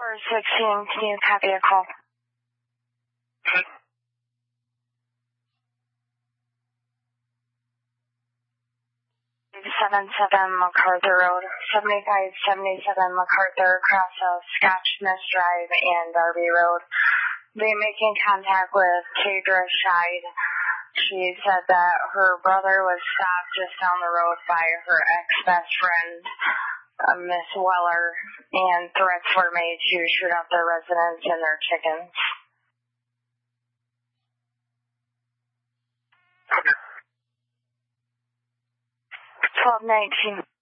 416, can you copy a call? 77 MacArthur Road, 7577 MacArthur, across of Scotchmist Drive and Darby Road. Be making contact with Kadra Scheid. She said that her brother was stopped just down the road by her ex-best friend, Miss Weller, and threats were made to shoot up their residence and their chickens. 1219.